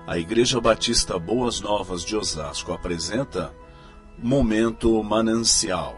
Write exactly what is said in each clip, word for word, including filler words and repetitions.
A Igreja Batista Boas Novas de Osasco apresenta Momento Manancial.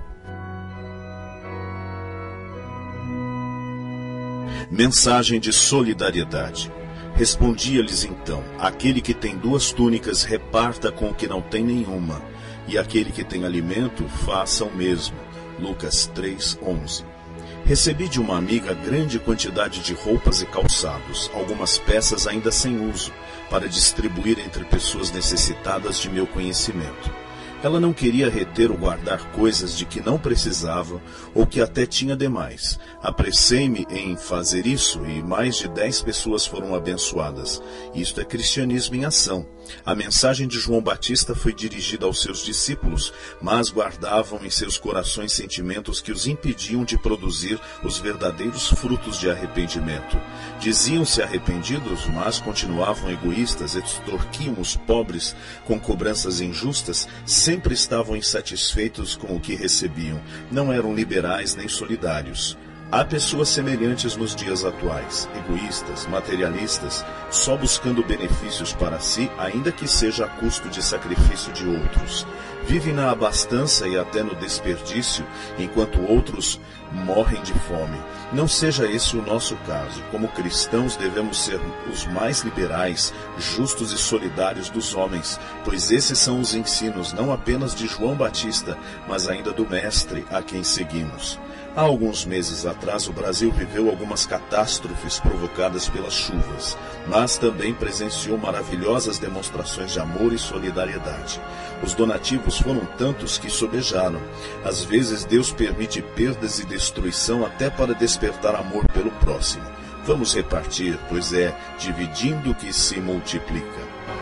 Mensagem de solidariedade. Respondia-lhes então: aquele que tem duas túnicas reparta com o que não tem nenhuma, e aquele que tem alimento faça o mesmo. Lucas três, onze. Recebi de uma amiga grande quantidade de roupas e calçados, algumas peças ainda sem uso, para distribuir entre pessoas necessitadas de meu conhecimento. Ela não queria reter ou guardar coisas de que não precisava ou que até tinha demais. Apressei-me em fazer isso e mais de dez pessoas foram abençoadas. Isto é cristianismo em ação. A mensagem de João Batista foi dirigida aos seus discípulos, mas guardavam em seus corações sentimentos que os impediam de produzir os verdadeiros frutos de arrependimento. Diziam-se arrependidos, mas continuavam egoístas, extorquiam os pobres com cobranças injustas, sempre estavam insatisfeitos com o que recebiam, não eram liberais nem solidários. Há pessoas semelhantes nos dias atuais, egoístas, materialistas, só buscando benefícios para si, ainda que seja a custo de sacrifício de outros. Vivem na abastança e até no desperdício, enquanto outros morrem de fome. Não seja esse o nosso caso. Como cristãos, devemos ser os mais liberais, justos e solidários dos homens, pois esses são os ensinos não apenas de João Batista, mas ainda do Mestre a quem seguimos. Há alguns meses atrás, o Brasil viveu algumas catástrofes provocadas pelas chuvas, mas também presenciou maravilhosas demonstrações de amor e solidariedade. Os donativos foram tantos que sobejaram. Às vezes, Deus permite perdas e destruição até para despertar amor pelo próximo. Vamos repartir, pois é dividindo que se multiplica.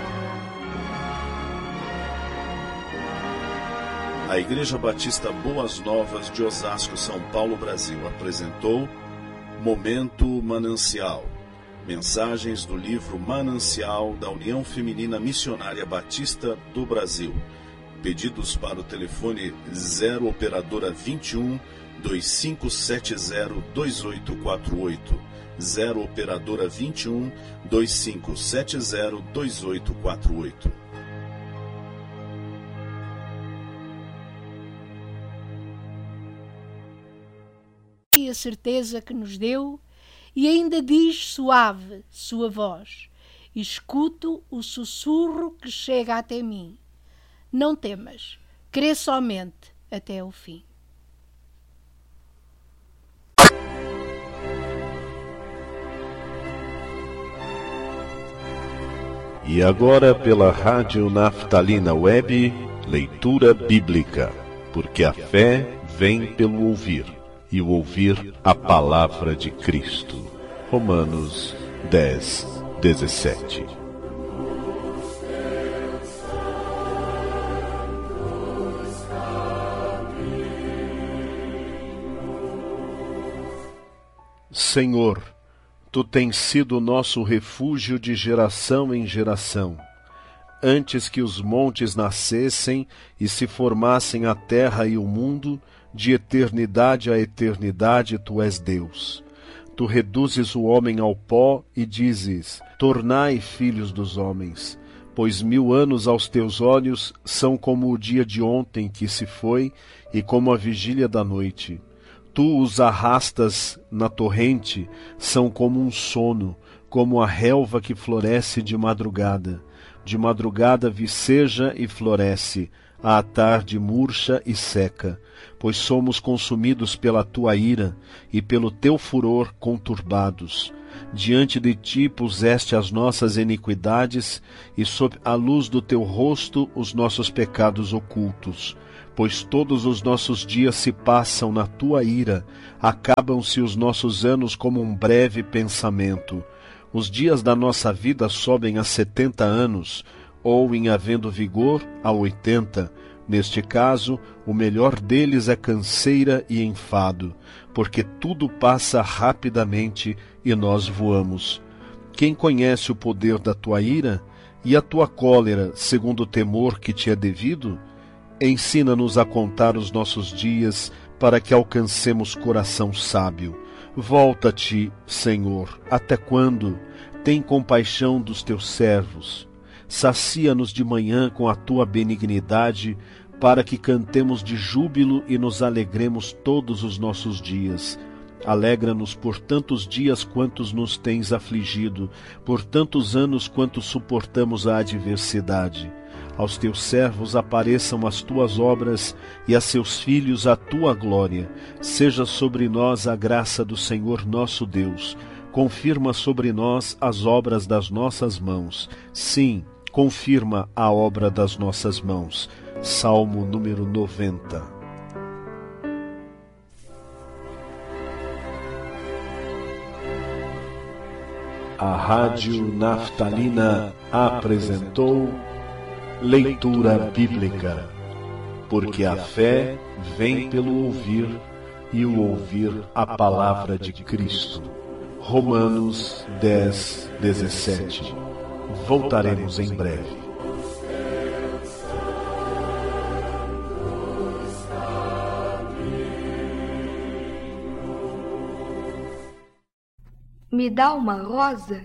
A Igreja Batista Boas Novas de Osasco, São Paulo, Brasil, apresentou Momento Manancial. Mensagens do livro Manancial da União Feminina Missionária Batista do Brasil. Pedidos para o telefone zero operadora vinte e um, dois cinco sete zero, dois oito quatro oito. zero operadora vinte e um, dois cinco sete zero, dois oito quatro oito. E a certeza que nos deu, e ainda diz suave sua voz: escuto o sussurro que chega até mim. Não temas, crê somente até o fim. E agora pela Rádio Naftalina Web, leitura bíblica, porque a fé vem pelo ouvir, e o ouvir a palavra de Cristo. Romanos dez, dezessete. Senhor, Tu tens sido nosso refúgio de geração em geração. Antes que os montes nascessem e se formassem a terra e o mundo, de eternidade a eternidade Tu és Deus. Tu reduzes o homem ao pó e dizes: tornai filhos dos homens, pois mil anos aos Teus olhos são como o dia de ontem que se foi e como a vigília da noite. Tu os arrastas na torrente, são como um sono, como a relva que floresce de madrugada. De madrugada viceja e floresce, à tarde murcha e seca, pois somos consumidos pela Tua ira e pelo Teu furor conturbados. Diante de Ti puseste as nossas iniquidades e sob a luz do Teu rosto os nossos pecados ocultos. Pois todos os nossos dias se passam na Tua ira, acabam-se os nossos anos como um breve pensamento. Os dias da nossa vida sobem a setenta anos, ou, em havendo vigor, a oitenta. Neste caso, o melhor deles é canseira e enfado, porque tudo passa rapidamente e nós voamos. Quem conhece o poder da Tua ira e a Tua cólera, segundo o temor que Te é devido? Ensina-nos a contar os nossos dias, para que alcancemos coração sábio. Volta-te, Senhor, até quando? Tem compaixão dos Teus servos. sacia-nos de manhã com a tua benignidade, para que cantemos de júbilo e nos alegremos todos os nossos dias. Alegra-nos por tantos dias quantos nos tens afligido, por tantos anos quantos suportamos a adversidade. Aos teus servos apareçam as tuas obras e a seus filhos a tua glória. Seja sobre nós a graça do Senhor nosso Deus. Confirma sobre nós as obras das nossas mãos. Sim, confirma a obra das nossas mãos. Salmo número noventa. A Rádio Naftalina apresentou Leitura Bíblica, porque a fé vem pelo ouvir e o ouvir a palavra de Cristo. Romanos dez, dezessete. Voltaremos em breve. Me dá uma rosa?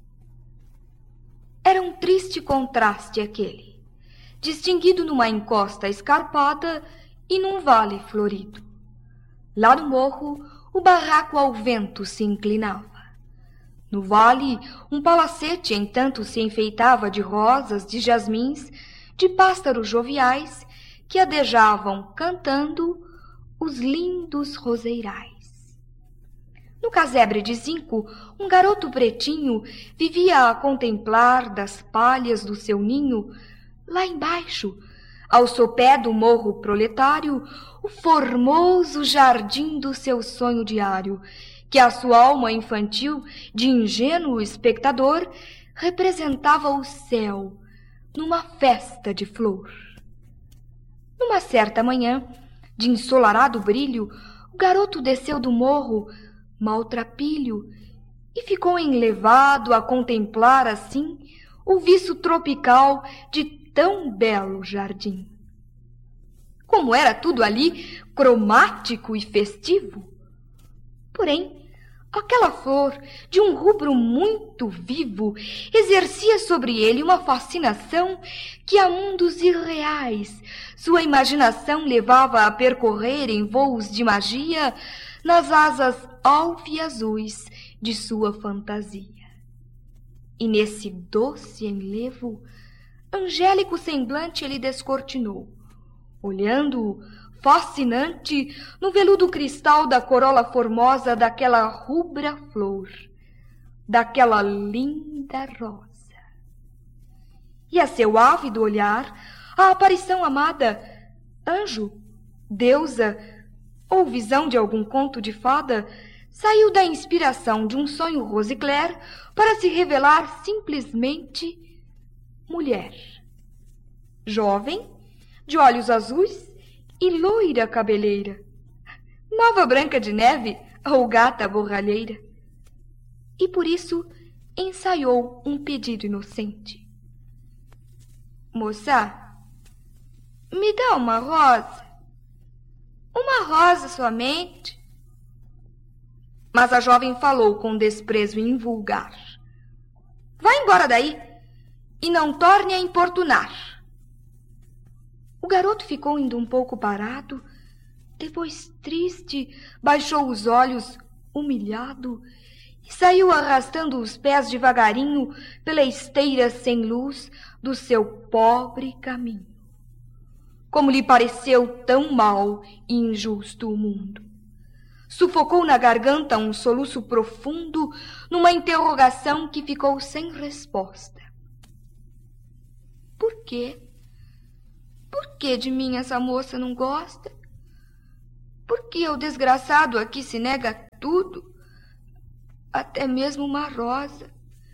Era um triste contraste aquele, distinguido numa encosta escarpada e num vale florido. Lá no morro, o barraco ao vento se inclinava. No vale, um palacete, entanto, se enfeitava de rosas, de jasmins, de pássaros joviais que adejavam, cantando, os lindos roseirais. No casebre de zinco, um garoto pretinho vivia a contemplar das palhas do seu ninho, lá embaixo, ao sopé do morro proletário, o formoso jardim do seu sonho diário, que a sua alma infantil, de ingênuo espectador, representava o céu numa festa de flor. Numa certa manhã, de ensolarado brilho, o garoto desceu do morro, maltrapilho, e ficou enlevado a contemplar assim o viço tropical de tão belo jardim. Como era tudo ali cromático e festivo! Porém, aquela flor, de um rubro muito vivo, exercia sobre ele uma fascinação que a mundos irreais sua imaginação levava a percorrer em voos de magia nas asas alve-azuis de sua fantasia. E nesse doce enlevo, angélico semblante ele descortinou, olhando-o fascinante no veludo cristal da corola formosa daquela rubra flor, daquela linda rosa. E a seu ávido olhar, a aparição amada, anjo, deusa ou visão de algum conto de fada, saiu da inspiração de um sonho rosicler para se revelar simplesmente mulher. Jovem, de olhos azuis e loira cabeleira, nova Branca de Neve ou gata borralheira. E por isso ensaiou um pedido inocente. Moça, me dá uma rosa. Uma rosa somente. Mas a jovem falou com desprezo invulgar. Vá embora daí e não torne a importunar. O garoto ficou ainda um pouco parado, depois triste, baixou os olhos, humilhado, e saiu arrastando os pés devagarinho pela esteira sem luz do seu pobre caminho. Como lhe pareceu tão mau e injusto o mundo. Sufocou na garganta um soluço profundo numa interrogação que ficou sem resposta. Por quê? Por que de mim essa moça não gosta? Por que o desgraçado aqui se nega a tudo? Até mesmo uma rosa.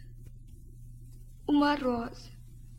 Uma rosa.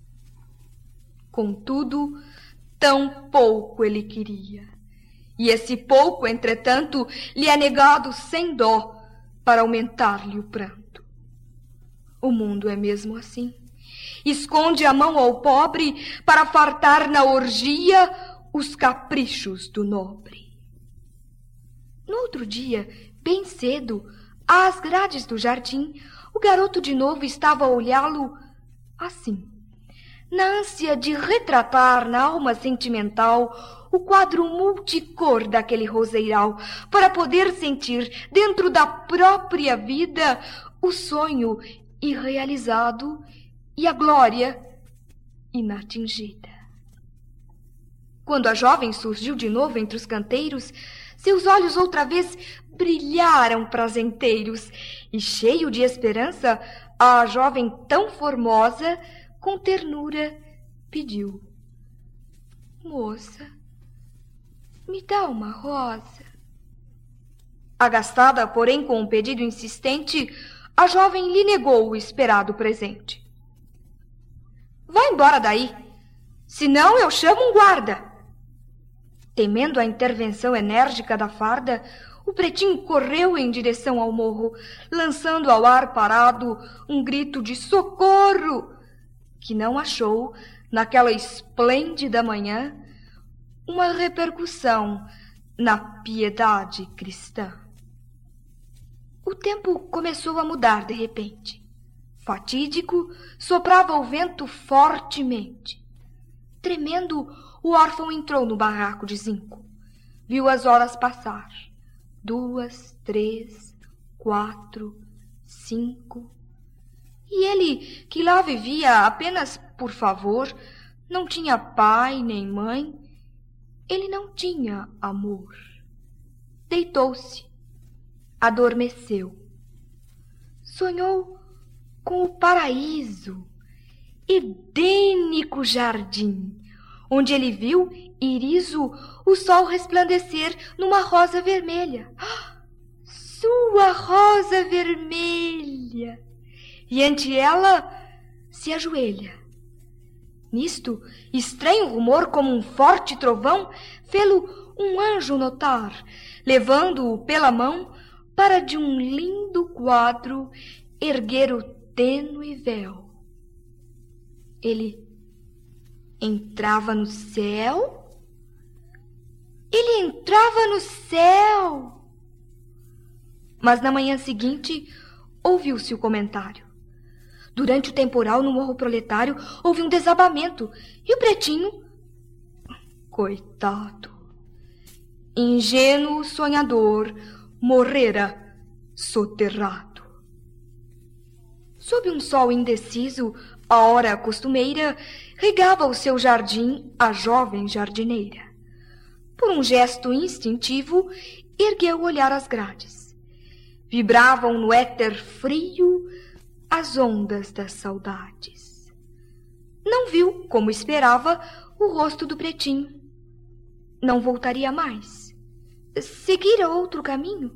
Contudo, tão pouco ele queria. E esse pouco, entretanto, lhe é negado sem dó para aumentar-lhe o pranto. O mundo é mesmo assim. Esconde a mão ao pobre para fartar na orgia os caprichos do nobre. No outro dia, bem cedo, às grades do jardim, o garoto de novo estava a olhá-lo assim, na ânsia de retratar na alma sentimental o quadro multicor daquele roseiral, para poder sentir dentro da própria vida o sonho irrealizado e a glória inatingida. Quando a jovem surgiu de novo entre os canteiros, seus olhos outra vez brilharam prazenteiros, e cheio de esperança, a jovem tão formosa, com ternura, pediu: moça, me dá uma rosa. Agastada, porém, com um pedido insistente, a jovem lhe negou o esperado presente. Vá embora daí, senão eu chamo um guarda. Temendo a intervenção enérgica da farda, o pretinho correu em direção ao morro, lançando ao ar parado um grito de socorro, que não achou, naquela esplêndida manhã, uma repercussão na piedade cristã. O tempo começou a mudar de repente. Fatídico, soprava o vento fortemente. Tremendo, o órfão entrou no barraco de zinco. Viu as horas passar. Duas, três, quatro, cinco. E ele, que lá vivia apenas por favor, não tinha pai nem mãe, ele não tinha amor. Deitou-se, adormeceu. Sonhou com o paraíso, edênico jardim, onde ele viu, iriso, o sol resplandecer numa rosa vermelha. Sua rosa vermelha! E ante ela se ajoelha. Nisto, estranho rumor como um forte trovão fê-lo um anjo notar, levando-o pela mão para de um lindo quadro erguer o tênue véu. Ele entrava no céu? Ele entrava no céu! Mas na manhã seguinte ouviu-se o comentário. Durante o temporal no Morro Proletário houve um desabamento e o pretinho, coitado, ingênuo sonhador, morrera soterrado. Sob um sol indeciso, a hora costumeira, regava o seu jardim a jovem jardineira. Por um gesto instintivo, ergueu o olhar às grades. Vibravam no éter frio as ondas das saudades. Não viu, como esperava, o rosto do pretinho. Não voltaria mais. Seguira outro caminho.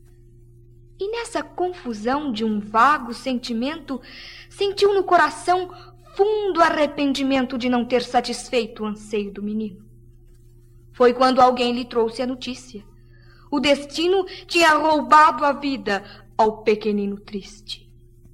E nessa confusão de um vago sentimento, sentiu no coração fundo arrependimento de não ter satisfeito o anseio do menino. Foi quando alguém lhe trouxe a notícia. O destino tinha roubado a vida ao pequenino triste.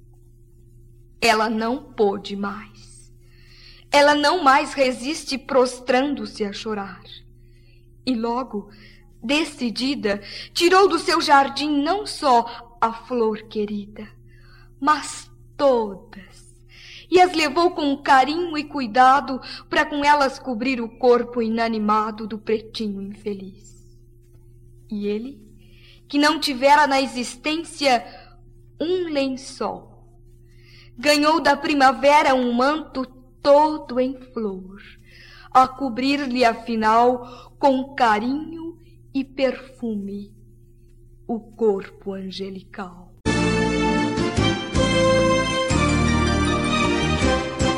Ela não pôde mais. Ela não mais resiste prostrando-se a chorar. E logo, decidida, tirou do seu jardim não só a flor querida, mas todas, e as levou com carinho e cuidado para com elas cobrir o corpo inanimado do pretinho infeliz. E ele, que não tivera na existência um lençol, ganhou da primavera um manto todo em flor, a cobrir-lhe afinal com carinho e perfume o corpo angelical.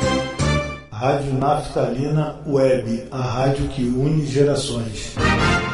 Rádio Naftalina Web, a rádio que une gerações.